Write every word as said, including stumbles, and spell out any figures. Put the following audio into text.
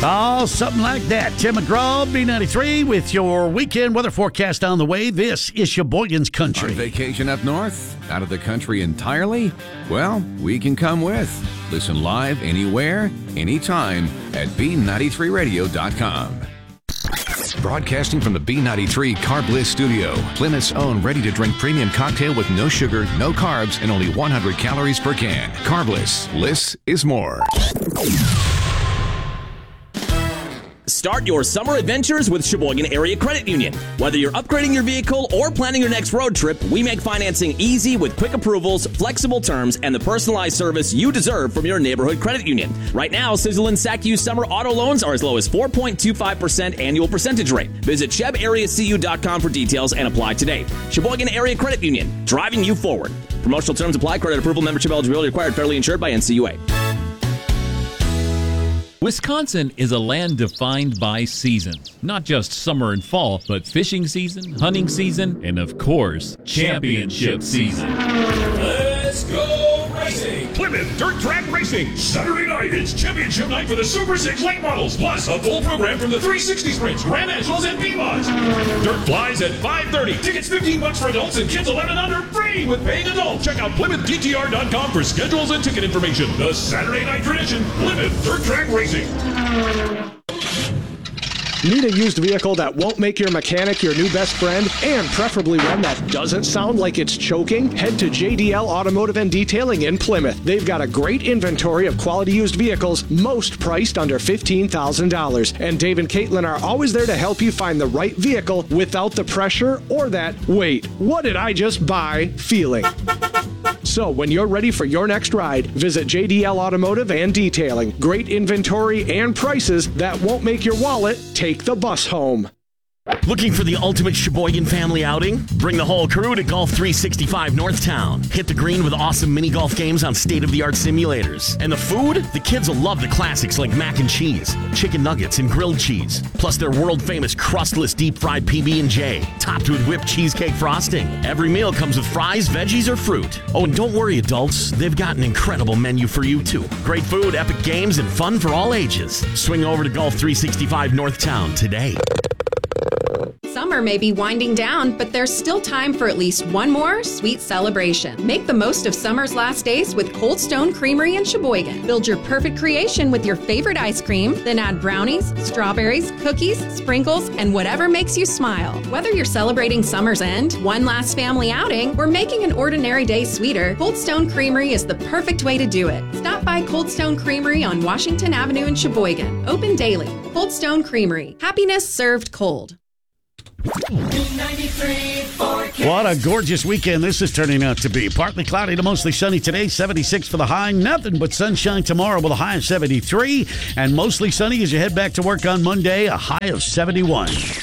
Oh, something like that. Tim McGraw, B ninety-three, with your weekend weather forecast on the way. This is Sheboygan's Country. On vacation up north? Out of the country entirely? Well, we can come with. Listen live anywhere, anytime at B ninety-three radio dot com. Broadcasting from the B ninety-three Carb Bliss studio, Plymouth's own ready-to-drink premium cocktail with no sugar, no carbs, and only one hundred calories per can. Carb Bliss. Bliss is more. Start your summer adventures with Sheboygan Area Credit Union. Whether you're upgrading your vehicle or planning your next road trip, we make financing easy with quick approvals, flexible terms, and the personalized service you deserve from your neighborhood credit union. Right now, Sizzle and S A C U summer auto loans are as low as four point two five percent annual percentage rate. Visit Sheb Area C U dot com for details and apply today. Sheboygan Area Credit Union, driving you forward. Promotional terms apply. Credit approval, membership eligibility required. Federally insured by N C U A. Wisconsin is a land defined by seasons. Not just summer and fall, but fishing season, hunting season, and of course, championship season. Let's go racing! Plymouth Dirt Track Racing. Saturday night, it's championship night for the Super six late models, plus a full program from the three sixty Sprints, Grand Angels, and V-Mods. Dirt flies at five thirty. Tickets fifteen bucks for adults and kids eleven under, free with paying adults. Check out Plymouth D T R dot com for schedules and ticket information. The Saturday night tradition, Plymouth Dirt Track Racing. Need a used vehicle that won't make your mechanic your new best friend, and preferably one that doesn't sound like it's choking? Head to J D L Automotive and Detailing in Plymouth. They've got a great inventory of quality used vehicles, most priced under fifteen thousand dollars. And Dave and Caitlin are always there to help you find the right vehicle without the pressure or that, wait, what did I just buy feeling. So when you're ready for your next ride, visit J D L Automotive and Detailing. Great inventory and prices that won't make your wallet take the bus home. Looking for the ultimate Sheboygan family outing? Bring the whole crew to Golf three sixty-five Northtown. Hit the green with awesome mini golf games on state-of-the-art simulators. And the food? The kids will love the classics like mac and cheese, chicken nuggets, and grilled cheese. Plus their world-famous crustless deep-fried P B and J, topped with whipped cheesecake frosting. Every meal comes with fries, veggies, or fruit. Oh, and don't worry, adults. They've got an incredible menu for you, too. Great food, epic games, and fun for all ages. Swing over to Golf three sixty-five Northtown today. Summer may be winding down, but there's still time for at least one more sweet celebration. Make the most of summer's last days with Cold Stone Creamery in Sheboygan. Build your perfect creation with your favorite ice cream, then add brownies, strawberries, cookies, sprinkles, and whatever makes you smile. Whether you're celebrating summer's end, one last family outing, or making an ordinary day sweeter, Cold Stone Creamery is the perfect way to do it. Stop by Cold Stone Creamery on Washington Avenue in Sheboygan. Open daily. Cold Stone Creamery. Happiness served cold. What a gorgeous weekend this is turning out to be. Partly cloudy to mostly sunny today, seventy-six for the high. Nothing but sunshine tomorrow with a high of seventy-three. And mostly sunny as you head back to work on Monday, a high of seventy-one.